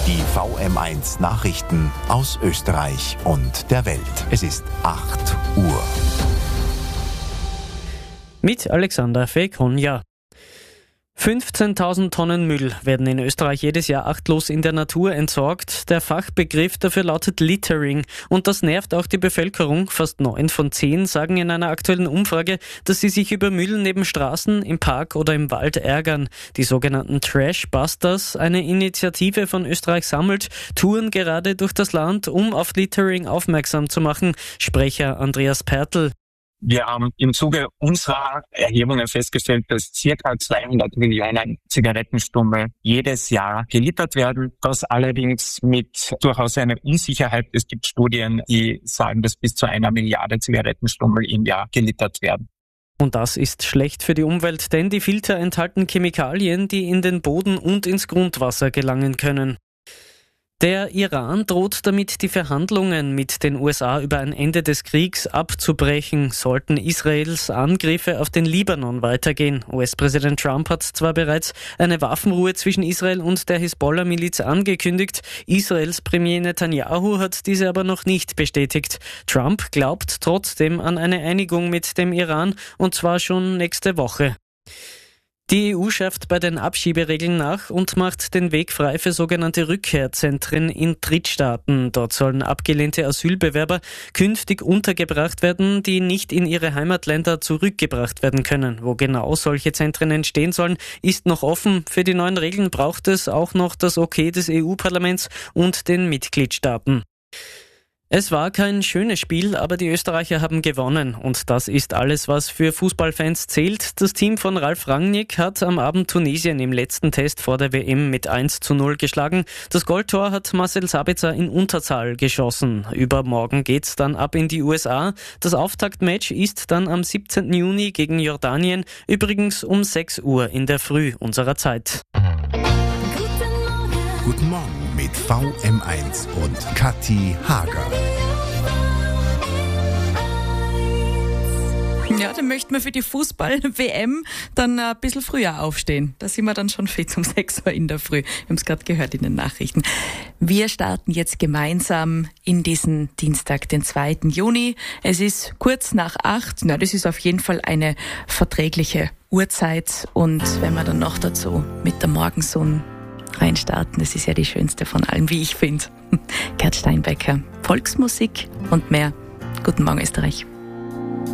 Die VM1 Nachrichten aus Österreich und der Welt. Es ist 8 Uhr. Mit Alexander Fekonja. 15.000 Tonnen Müll werden in Österreich jedes Jahr achtlos in der Natur entsorgt. Der Fachbegriff dafür lautet Littering. Und das nervt auch die Bevölkerung. Fast 9 von 10 sagen in einer aktuellen Umfrage, dass sie sich über Müll neben Straßen, im Park oder im Wald ärgern. Die sogenannten Trash Busters, eine Initiative von Österreich Sammelt, touren gerade durch das Land, um auf Littering aufmerksam zu machen. Sprecher Andreas Pertl. Wir haben im Zuge unserer Erhebungen festgestellt, dass ca. 200 Millionen Zigarettenstummel jedes Jahr gelittert werden. Das allerdings mit durchaus einer Unsicherheit. Es gibt Studien, die sagen, dass bis zu 1 Milliarde Zigarettenstummel im Jahr gelittert werden. Und das ist schlecht für die Umwelt, denn die Filter enthalten Chemikalien, die in den Boden und ins Grundwasser gelangen können. Der Iran droht damit, die Verhandlungen mit den USA über ein Ende des Kriegs abzubrechen, sollten Israels Angriffe auf den Libanon weitergehen. US-Präsident Trump hat zwar bereits eine Waffenruhe zwischen Israel und der Hisbollah-Miliz angekündigt, Israels Premier Netanyahu hat diese aber noch nicht bestätigt. Trump glaubt trotzdem an eine Einigung mit dem Iran, und zwar schon nächste Woche. Die EU schärft bei den Abschieberegeln nach und macht den Weg frei für sogenannte Rückkehrzentren in Drittstaaten. Dort sollen abgelehnte Asylbewerber künftig untergebracht werden, die nicht in ihre Heimatländer zurückgebracht werden können. Wo genau solche Zentren entstehen sollen, ist noch offen. Für die neuen Regeln braucht es auch noch das Okay des EU-Parlaments und den Mitgliedstaaten. Es war kein schönes Spiel, aber die Österreicher haben gewonnen. Und das ist alles, was für Fußballfans zählt. Das Team von Ralf Rangnick hat am Abend Tunesien im letzten Test vor der WM mit 1:0 geschlagen. Das Goldtor hat Marcel Sabitzer in Unterzahl geschossen. Übermorgen geht's dann ab in die USA. Das Auftaktmatch ist dann am 17. Juni gegen Jordanien, übrigens um 6 Uhr in der Früh unserer Zeit. Guten Morgen mit VM1 und Kathi Hager. Ja, dann möchten wir für die Fußball-WM dann ein bisschen früher aufstehen. Da sind wir dann schon fit um 6 Uhr in der Früh. Wir haben es gerade gehört in den Nachrichten. Wir starten jetzt gemeinsam in diesen Dienstag, den 2. Juni. Es ist kurz nach 8. Na, das ist auf jeden Fall eine verträgliche Uhrzeit. Und wenn wir dann noch dazu mit der Morgensonne reinstarten, das ist ja die schönste von allen, wie ich finde. Gerd Steinbecker, Volksmusik und mehr. Guten Morgen, Österreich.